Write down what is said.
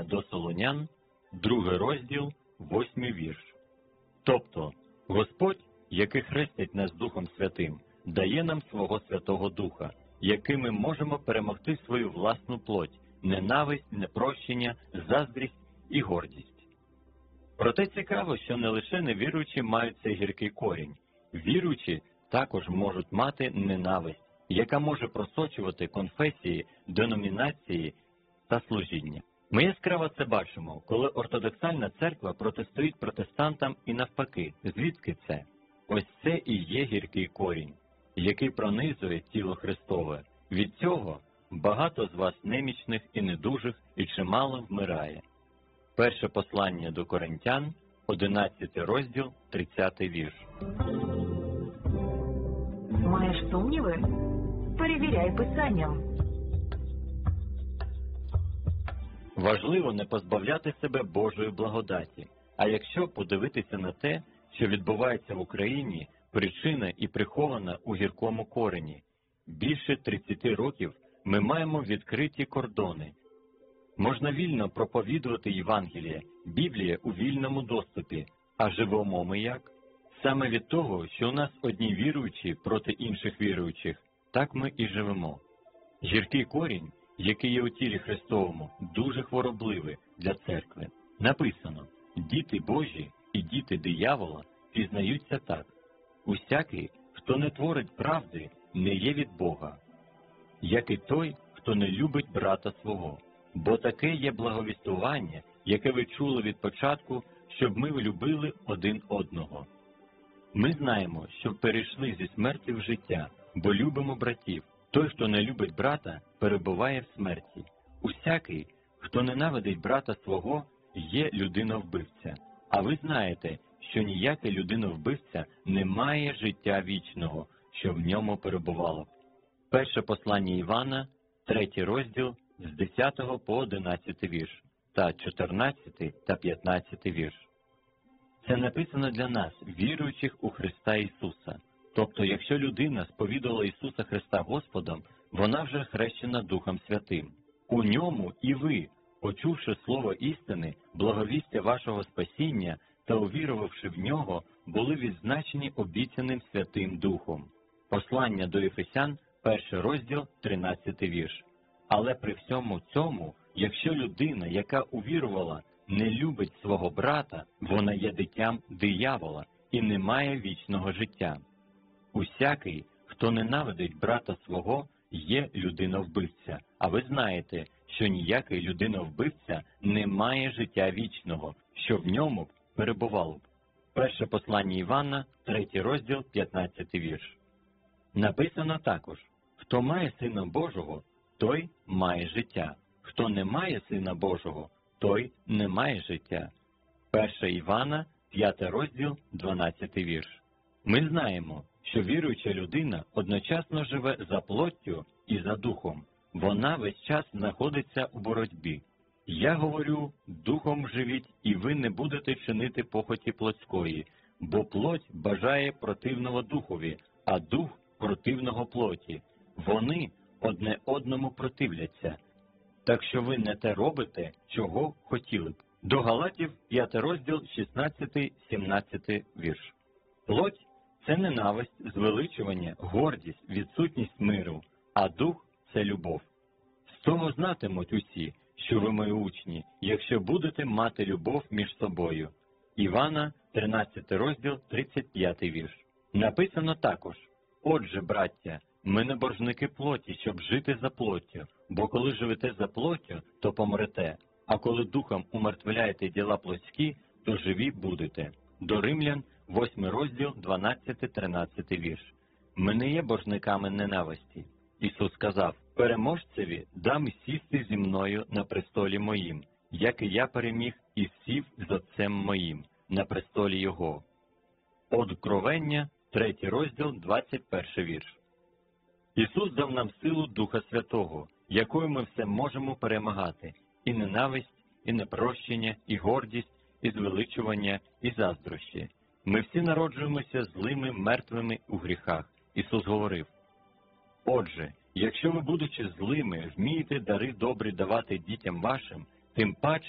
до Солонян, 2 розділ, 8 вірш. Тобто, Господь, який хрестить нас Духом Святим, дає нам свого Святого Духа, яким ми можемо перемогти свою власну плоть, ненависть, непрощення, заздрість і гордість. Проте цікаво, що не лише невіруючі мають цей гіркий корінь. Віруючі також можуть мати ненависть, яка може просочувати конфесії, деномінації та служіння. Ми яскраво це бачимо, коли ортодоксальна церква протистоїть протестантам і навпаки. Звідки це? Ось це і є гіркий корінь, який пронизує тіло Христове. Від цього багато з вас немічних і недужих, і чимало вмирає. Перше послання до Коринтян, 11 розділ, 30 вірш. Маєш сумніви? Перевіряй Писанням. Важливо не позбавляти себе Божої благодаті. А якщо подивитися на те, що відбувається в Україні, причина і прихована у гіркому корені. Більше 30 років ми маємо відкриті кордони. Можна вільно проповідувати Євангеліє, Біблія у вільному доступі. А живемо ми як? Саме від того, що у нас одні віруючі проти інших віруючих, так ми і живемо. Гіркий корінь, який є у тілі Христовому, дуже хворобливий для церкви. Написано: «Діти Божі і діти диявола пізнаються так. Усякий, хто не творить правди, не є від Бога, як і той, хто не любить брата свого. Бо таке є благовістування, яке ви чули від початку, щоб ми любили один одного. Ми знаємо, що перейшли зі смерті в життя, бо любимо братів. Той, хто не любить брата, перебуває в смерті. Усякий, хто ненавидить брата свого, є людиновбивця. А ви знаєте, що ніяке людиновбивця не має життя вічного, що в ньому перебувало». Перше послання Івана, 3 розділ, з 10 по 11 вірш, та 14 та 15 вірш. Це написано для нас, віруючих у Христа Ісуса. Тобто, якщо людина сповідувала Ісуса Христа Господом, вона вже хрещена Духом Святим. У ньому і ви, почувши слово істини, благовістя вашого спасіння та увірувавши в нього, були відзначені обіцяним Святим Духом. Послання до Ефесян, 1 розділ, 13 вірш. Але при всьому цьому, якщо людина, яка увірувала, не любить свого брата, вона є дитям диявола і не має вічного життя. Усякий, хто ненавидить брата свого, є людиновбивця. А ви знаєте, що ніякий людиновбивця не має життя вічного, що в ньому перебувало б. Перше послання Івана, 3 розділ, 15 вірш. Написано також: «Хто має Сина Божого, той має життя. Хто не має Сина Божого, той не має життя». 1 Івана, 5 розділ, 12 вірш. Ми знаємо, що віруюча людина одночасно живе за плоттю і за духом. Вона весь час знаходиться у боротьбі. «Я говорю, духом живіть, і ви не будете чинити похоті плотської, бо плоть бажає противного духові, а дух противного плоті. Вони одне одному противляться. Так що ви не те робите, чого хотіли б». До Галатів, 5 розділ, 16-17 вірш. Плоть – це ненависть, звеличування, гордість, відсутність миру, а дух – це любов. З того знатимуть усі, що ви мої учні, якщо будете мати любов між собою. Івана, 13 розділ, 35 вірш. Написано також: «Отже, браття, ми не боржники плоті, щоб жити за плоттю, бо коли живете за плоттю, то помрете, а коли духом умертвляєте діла плотські, то живі будете». До Римлян, 8 розділ, 12-13 вірш. «Ми не є боржниками ненависті». Ісус сказав: «Переможцеві дам сісти зі мною на престолі моїм, як і я переміг і сів з Отцем моїм на престолі Його». Откровення, 3 розділ, 21 вірш. Ісус дав нам силу Духа Святого, якою ми все можемо перемагати: і ненависть, і непрощення, і гордість, і звеличування, і заздрощі. Ми всі народжуємося злими, мертвими у гріхах. Ісус говорив: «Отже, якщо ви, будучи злими, вмієте дари добрі давати дітям вашим, тим паче